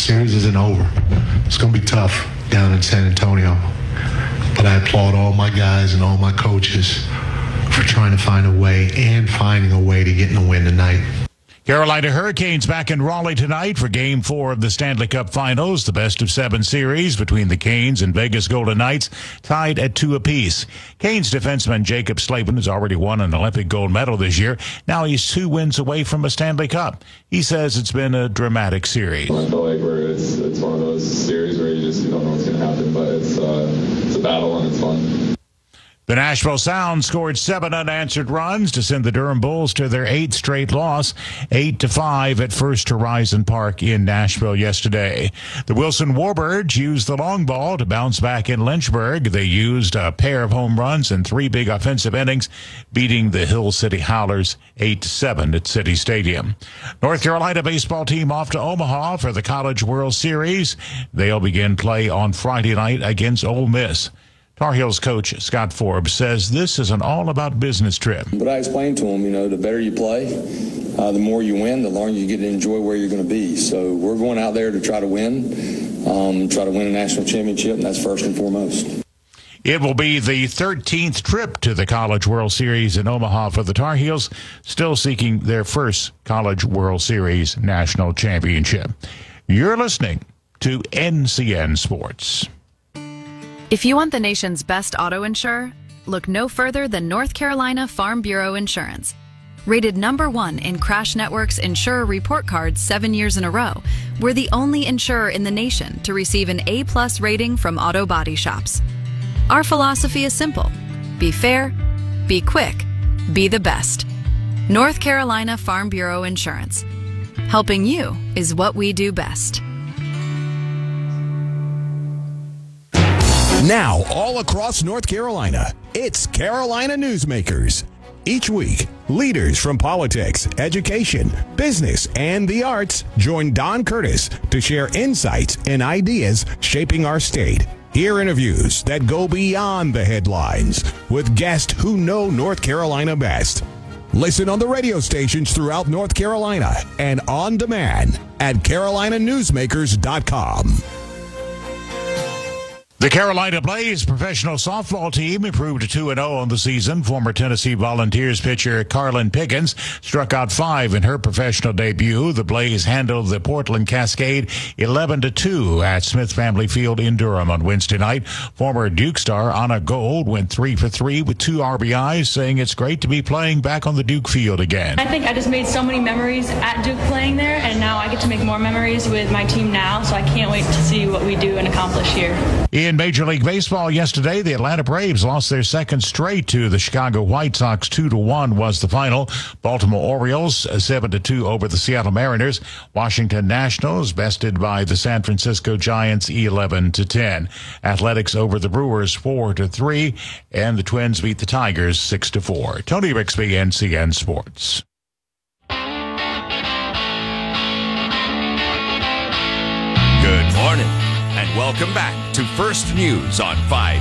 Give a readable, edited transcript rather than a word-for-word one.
series isn't over. It's going to be tough down in San Antonio. But I applaud all my guys and all my coaches for trying to find a way and finding a way to get in the win tonight. Carolina Hurricanes back in Raleigh tonight for Game 4 of the Stanley Cup Finals, the best-of-7 series between the Canes and Vegas Golden Knights, tied at 2 apiece. Canes defenseman Jacob Slavin has already won an Olympic gold medal this year. Now he's 2 wins away from a Stanley Cup. He says it's been a dramatic series. I feel like it's one of those series where you don't know what's going to happen, but it's a battle and it's fun. The Nashville Sound scored 7 unanswered runs to send the Durham Bulls to their 8th straight loss, 8-5 at First Horizon Park in Nashville yesterday. The Wilson Warbirds used the long ball to bounce back in Lynchburg. They used a pair of home runs and 3 big offensive innings, beating the Hill City Howlers 8-7 at City Stadium. North Carolina baseball team off to Omaha for the College World Series. They'll begin play on Friday night against Ole Miss. Tar Heels coach Scott Forbes says this is an all-about-business trip. But I explained to him, the better you play, the more you win, the longer you get to enjoy where you're going to be. So we're going out there to try to win a national championship, and that's first and foremost. It will be the 13th trip to the College World Series in Omaha for the Tar Heels, still seeking their first College World Series national championship. You're listening to NCN Sports. If you want the nation's best auto insurer, look no further than North Carolina Farm Bureau Insurance. Rated #1 in Crash Network's Insurer Report Card 7 years in a row, we're the only insurer in the nation to receive an A+ rating from auto body shops. Our philosophy is simple. Be fair, be quick, be the best. North Carolina Farm Bureau Insurance. Helping you is what we do best. Now, all across North Carolina, it's Carolina Newsmakers. Each week, leaders from politics, education, business, and the arts join Don Curtis to share insights and ideas shaping our state. Hear interviews that go beyond the headlines with guests who know North Carolina best. Listen on the radio stations throughout North Carolina and on demand at carolinanewsmakers.com. The Carolina Blaze professional softball team improved to 2-0 on the season. Former Tennessee Volunteers pitcher Carlin Pickens struck out 5 in her professional debut. The Blaze handled the Portland Cascade 11-2 at Smith Family Field in Durham on Wednesday night. Former Duke star Anna Gold went 3 for 3 with 2 RBIs, saying it's great to be playing back on the Duke field again. I think I just made so many memories at Duke playing there, and now I get to make more memories with my team now, so I can't wait to see what we do and accomplish here. In Major League Baseball yesterday, the Atlanta Braves lost their second straight to the Chicago White Sox. 2-1 was the final. Baltimore Orioles 7-2 over the Seattle Mariners. Washington Nationals bested by the San Francisco Giants 11-10. Athletics over the Brewers 4-3, and the Twins beat the Tigers 6-4. Tony Rixby, NCN Sports. Good morning, and welcome back to First News on 5